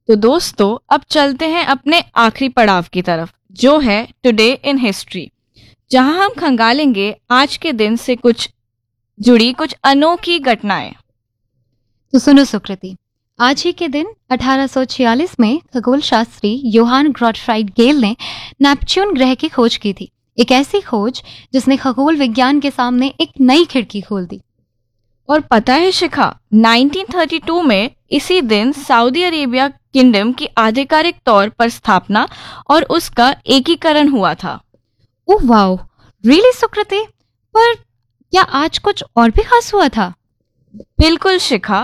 तो दोस्तों अब चलते हैं अपने आखिरी पड़ाव की तरफ, जो है टुडे इन हिस्ट्री, जहां हम खंगालेंगे आज के दिन से जुड़ी कुछ अनोखी घटनाएं। तो सुनो सुकृति, आज ही के दिन 1846 में खगोल शास्त्री योहान गॉटफ्राइड गेल ने नेपच्यून ग्रह की खोज की थी। एक ऐसी खोज जिसने खगोल विज्ञान के सामने एक नई खिड़की खोल दी। और पता है शिखा, 1932 में इसी दिन सऊदी अरेबिया किंगडम की आधिकारिक तौर पर स्थापना और उसका एकीकरण हुआ था। ओह वाओ, रियली सुकृति? पर क्या आज कुछ और भी खास हुआ था? बिल्कुल शिखा,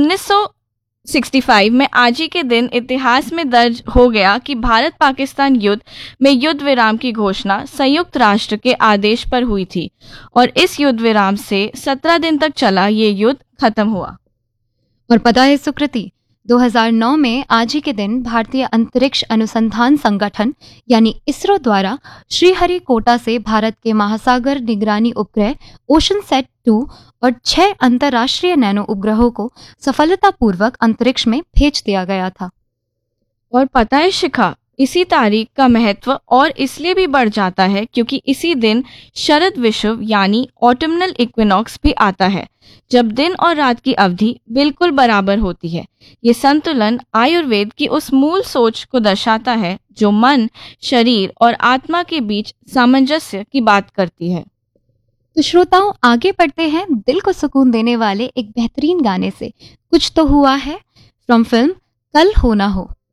1965 में आज ही के दिन इतिहास में दर्ज हो गया कि भारत पाकिस्तान युद्ध में युद्ध विराम की घोषणा संयुक्त राष्ट्र के आदेश पर हुई थी और इस युद्ध विराम से 17 दिन तक चला ये युद्ध खत्म हुआ। और पता है सुकृति, 2009 में आज ही के दिन भारतीय अंतरिक्ष अनुसंधान संगठन यानी इसरो द्वारा श्रीहरिकोटा से भारत के महासागर निगरानी उपग्रह ओशन सेट 2 और 6 अंतर्राष्ट्रीय नैनो उपग्रहों को सफलतापूर्वक अंतरिक्ष में भेज दिया गया था। और पता है शिखा, इसी तारीख का महत्व और इसलिए भी बढ़ जाता है क्योंकि इसी दिन शरद विषुव यानी ऑटमनल इक्विनॉक्स भी आता है, जब दिन और रात की अवधि बिल्कुल बराबर होती है। ये संतुलन आयुर्वेद की उस मूल सोच को दर्शाता है जो मन, शरीर और आत्मा के बीच सामंजस्य की बात करती है। तो श्रोताओं, आगे बढ़ते हैं दिल को सुकून देने वाले एक बेहतरीन गाने से। कुछ तो हुआ है फ्रॉम फिल्म कल हो ना हो।